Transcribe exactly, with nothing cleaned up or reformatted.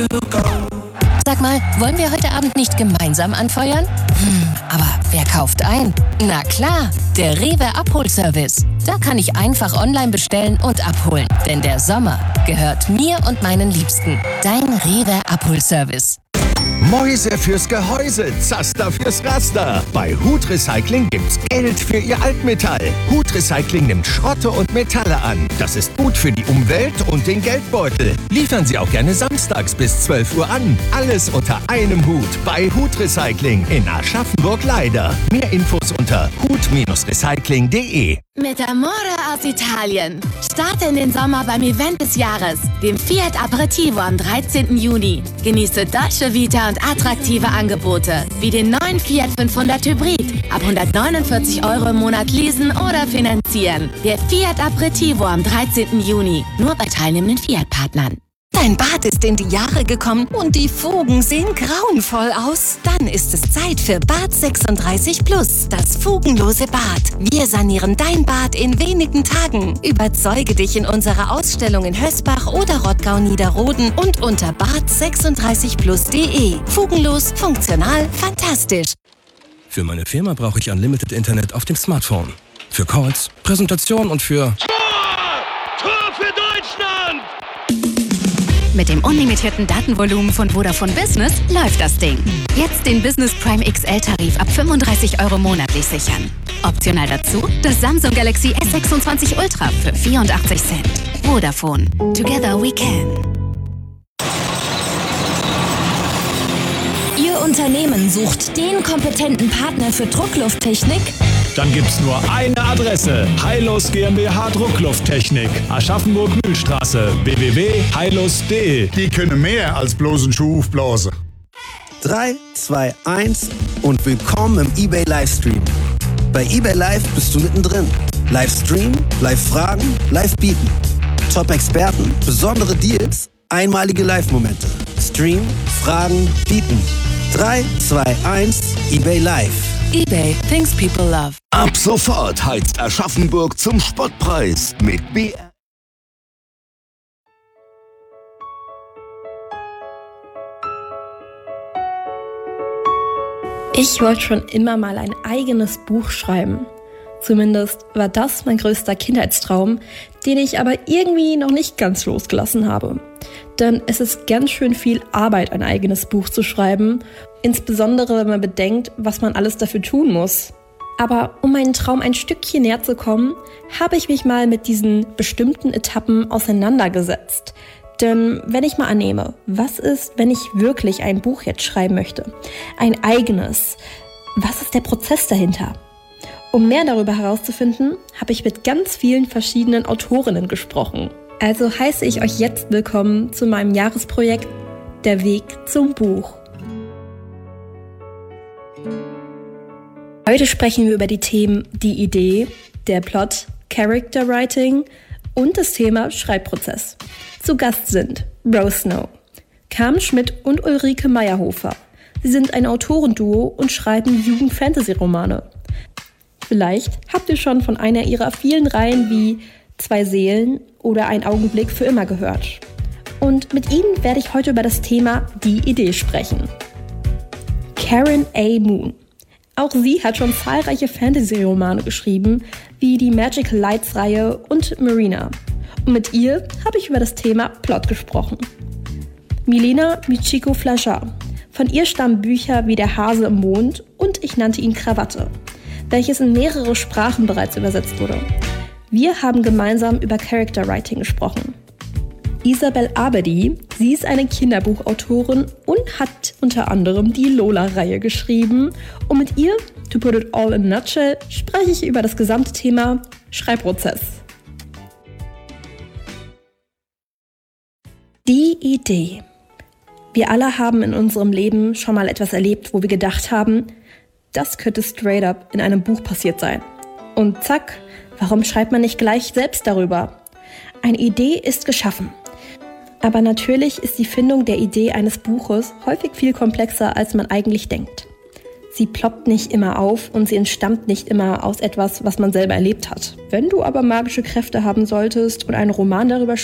Sag mal, wollen wir heute Abend nicht gemeinsam anfeuern? Hm, aber wer kauft ein? Na klar, der Rewe Abholservice. Da kann ich einfach online bestellen und abholen. Denn der Sommer gehört mir und meinen Liebsten. Dein Rewe Abholservice. Mäuse fürs Gehäuse, Zaster fürs Raster. Bei Hut Recycling gibt's Geld für Ihr Altmetall. Hut Recycling nimmt Schrotte und Metalle an. Das ist gut für die Umwelt und den Geldbeutel. Liefern Sie auch gerne samstags bis zwölf Uhr an. Alles unter einem Hut bei Hut Recycling in Aschaffenburg-Leider. Mehr Infos unter hut Recycling punkt de. Mit Amore aus Italien. Starte in den Sommer beim Event des Jahres, dem Fiat Aperitivo am dreizehnten Juni. Genieße Dolce Vita und attraktive Angebote, wie den neuen Fiat fünfhundert Hybrid. Ab hundertneunundvierzig Euro im Monat leasen oder finanzieren. Der Fiat Aperitivo am dreizehnten Juni. Nur bei teilnehmenden Fiat-Partnern. Dein Bad ist in die Jahre gekommen und die Fugen sehen grauenvoll aus. Dann ist es Zeit für Bad sechsunddreißig plus, das fugenlose Bad. Wir sanieren dein Bad in wenigen Tagen. Überzeuge dich in unserer Ausstellung in Hösbach oder Rottgau-Niederroden und unter bad sechsunddreißig plus punkt de. Fugenlos, funktional, fantastisch. Für meine Firma brauche ich Unlimited Internet auf dem Smartphone. Für Calls, Präsentation und für... Tor! Tor für Deutschland! Mit dem unlimitierten Datenvolumen von Vodafone Business läuft das Ding. Jetzt den Business Prime X L-Tarif ab fünfunddreißig Euro monatlich sichern. Optional dazu das Samsung Galaxy S sechsundzwanzig Ultra für vierundachtzig Cent. Vodafone. Together we can. Ihr Unternehmen sucht den kompetenten Partner für Drucklufttechnik? Dann gibt's nur eine Adresse. Heilos GmbH Drucklufttechnik. Aschaffenburg-Mühlstraße. w w w punkt heilos punkt de. Die können mehr als bloß einen Schuh aufblasen. drei, zwei, eins und willkommen im eBay Livestream. Bei eBay Live bist du mittendrin. Livestream, Live-Fragen, Live-Bieten. Top-Experten, besondere Deals, einmalige Live-Momente. Stream, Fragen, Bieten. drei, zwei, eins, eBay Live. eBay, things people love. Ab sofort heizt Aschaffenburg zum Spottpreis mit B R. Ich wollte schon immer mal ein eigenes Buch schreiben. Zumindest war das mein größter Kindheitstraum, den ich aber irgendwie noch nicht ganz losgelassen habe. Denn es ist ganz schön viel Arbeit, ein eigenes Buch zu schreiben, insbesondere wenn man bedenkt, was man alles dafür tun muss. Aber um meinen Traum ein Stückchen näher zu kommen, habe ich mich mal mit diesen bestimmten Etappen auseinandergesetzt. Denn wenn ich mal annehme, was ist, wenn ich wirklich ein Buch jetzt schreiben möchte? Ein eigenes. Was ist der Prozess dahinter? Um mehr darüber herauszufinden, habe ich mit ganz vielen verschiedenen Autorinnen gesprochen. Also heiße ich euch jetzt willkommen zu meinem Jahresprojekt Der Weg zum Buch. Heute sprechen wir über die Themen die Idee, der Plot, Character Writing und das Thema Schreibprozess. Zu Gast sind Rose Snow, Carmen Schmidt und Ulrike Meyerhofer. Sie sind ein Autorenduo und schreiben Jugend-Fantasy-Romane. Vielleicht habt ihr schon von einer ihrer vielen Reihen wie Zwei Seelen oder Ein Augenblick für immer gehört. Und mit ihnen werde ich heute über das Thema Die Idee sprechen. Karen A. Moon. Auch sie hat schon zahlreiche Fantasy-Romane geschrieben, wie die Magical Lights-Reihe und Marina. Und mit ihr habe ich über das Thema Plot gesprochen. Milena Michiko Flaschar. Von ihr stammen Bücher wie Der Hase im Mond und Ich nannte ihn Krawatte, welches in mehrere Sprachen bereits übersetzt wurde. Wir haben gemeinsam über Character Writing gesprochen. Isabel Abedi, sie ist eine Kinderbuchautorin und hat unter anderem die Lola-Reihe geschrieben. Und mit ihr, to put it all in a nutshell, spreche ich über das gesamte Thema Schreibprozess. Die Idee. Wir alle haben in unserem Leben schon mal etwas erlebt, wo wir gedacht haben, das könnte straight up in einem Buch passiert sein. Und zack, warum schreibt man nicht gleich selbst darüber? Eine Idee ist geschaffen. Aber natürlich ist die Findung der Idee eines Buches häufig viel komplexer, als man eigentlich denkt. Sie ploppt nicht immer auf und sie entstammt nicht immer aus etwas, was man selber erlebt hat. Wenn du aber magische Kräfte haben solltest und einen Roman darüber